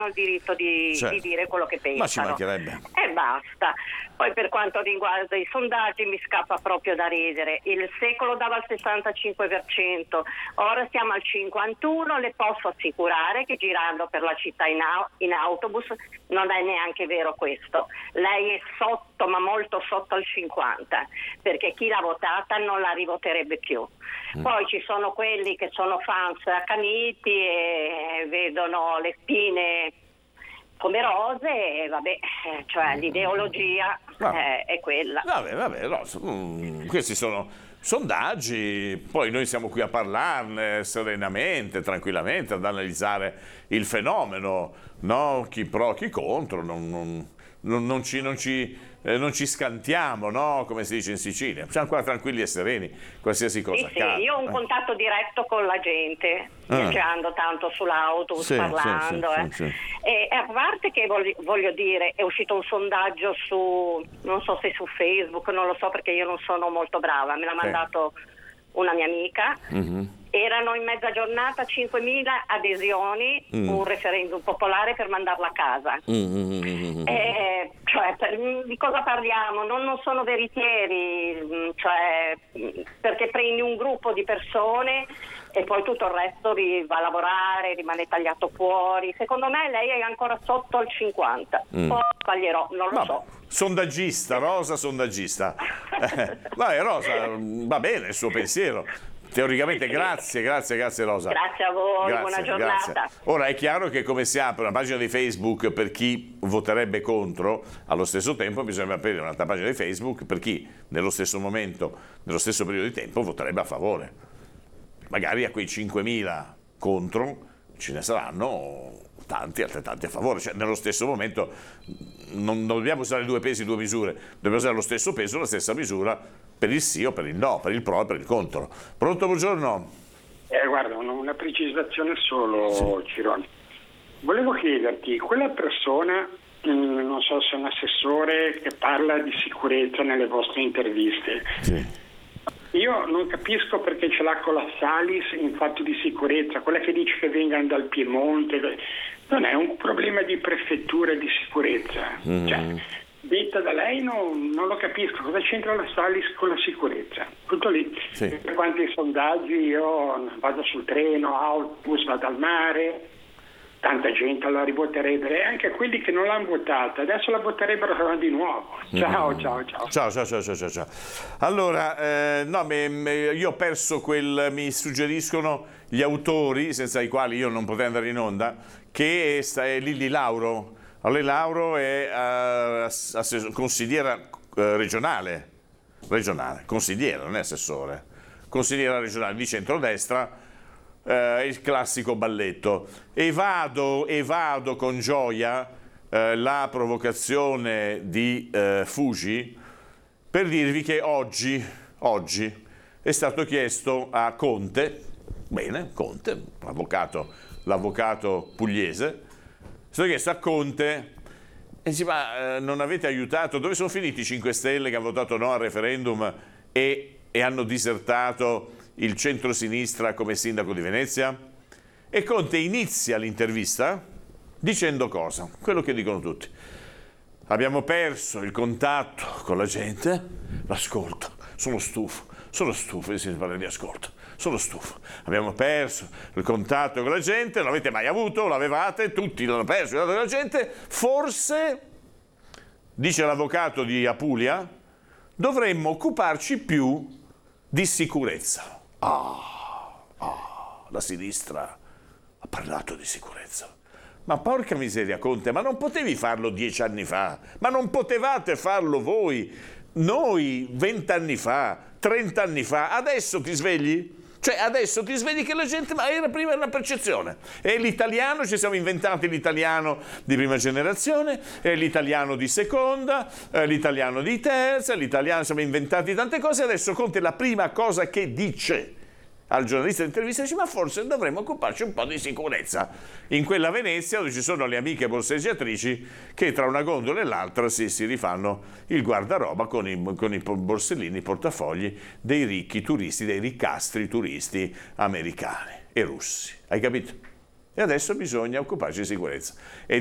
il diritto di dire quello che pensano. Ma ci mancherebbe. E basta. Poi per quanto riguarda i sondaggi mi scappa proprio da ridere. Il Secolo dava il 65%, ora siamo al 51%, le posso assicurare che girando per la città in autobus non è neanche vero questo. Lei è sotto, ma molto sotto al 50%, perché chi l'ha votata non la rivoterebbe più. Poi ci sono quelli che sono fans accaniti e vedono le spine come rose e vabbè, cioè l'ideologia è quella. Vabbè, Rosa, questi sono sondaggi, poi noi siamo qui a parlarne serenamente, tranquillamente, ad analizzare il fenomeno, no? Chi pro, chi contro, non ci scantiamo, no? Come si dice in Sicilia, siamo qua tranquilli e sereni, qualsiasi cosa accada. Io ho un contatto diretto con la gente, viaggiando tanto sull'autobus, parlando. Sì. E a parte che voglio dire, è uscito un sondaggio su, non so se su Facebook, non lo so perché io non sono molto brava, me l'ha mandato una mia amica. Erano in mezza giornata 5.000 adesioni, un referendum popolare per mandarla a casa. Cioè, di cosa parliamo? Non sono veritieri, cioè, perché prendi un gruppo di persone e poi tutto il resto va a lavorare, rimane tagliato fuori. Secondo me lei è ancora sotto al 50. Poi sbaglierò, non lo so. Sondaggista, Rosa sondaggista. Vai Rosa, va bene il suo pensiero. Teoricamente grazie Rosa. Grazie a voi, buona giornata. Grazie. Ora è chiaro che come si apre una pagina di Facebook per chi voterebbe contro, allo stesso tempo bisogna aprire un'altra pagina di Facebook per chi nello stesso momento, nello stesso periodo di tempo voterebbe a favore. Magari a quei 5.000 contro ce ne saranno altrettanti a favore, cioè nello stesso momento non dobbiamo usare due pesi, due misure, dobbiamo usare lo stesso peso, la stessa misura per il sì o per il no, per il pro e per il contro. Pronto, buongiorno? Guarda, una precisazione solo, Cirone. Volevo chiederti, quella persona, non so se è un assessore che parla di sicurezza nelle vostre interviste, io non capisco perché ce l'ha con la Salis in fatto di sicurezza, quella che dice che vengano dal Piemonte, non è un problema di prefettura di sicurezza. Cioè, detta da lei non lo capisco, cosa c'entra la Salis con la sicurezza? Tutto lì. Per quanti sondaggi io vado sul treno, autobus, vado al mare, tanta gente la rivoterebbe, e anche quelli che non l'hanno votata adesso la voterebbero di nuovo. Ciao. Allora, io ho perso mi suggeriscono gli autori, senza i quali io non potrei andare in onda, che è Lilli Lauro. Lilli Lauro è consigliera regionale, consigliera, non è assessore, consigliera regionale di centrodestra, il classico balletto. E vado con gioia la provocazione di Fuji per dirvi che oggi è stato chiesto a Conte, l'avvocato pugliese, è stato chiesto a Conte e dice: ma non avete aiutato? Dove sono finiti i 5 Stelle che hanno votato no al referendum e hanno disertato il centro-sinistra come sindaco di Venezia? E Conte inizia l'intervista dicendo cosa? Quello che dicono tutti. Abbiamo perso il contatto con la gente, l'ascolto, sono stufo di si parla di ascolto, sono stufo. Abbiamo perso il contatto con la gente, non l'avete mai avuto, l'avevate, tutti l'hanno perso il contatto con la gente, forse, dice l'avvocato di Apulia, dovremmo occuparci più di sicurezza. La sinistra ha parlato di sicurezza. Ma porca miseria, Conte, ma non potevi farlo 10 anni fa? Ma non potevate farlo voi? Noi 20 anni fa, 30 anni fa, adesso ti svegli? Cioè adesso ti svegli che la gente, ma era prima una percezione. E l'italiano, ci siamo inventati l'italiano di prima generazione, e l'italiano di seconda, l'italiano di terza, siamo inventati tante cose. Adesso Conte la prima cosa che dice al giornalista d'intervista dice: ma forse dovremmo occuparci un po' di sicurezza in quella Venezia dove ci sono le amiche borseggiatrici che tra una gondola e l'altra si rifanno il guardaroba con i borsellini, i portafogli dei ricchi turisti, dei riccastri turisti americani e russi. Hai capito? e adesso bisogna occuparci di sicurezza.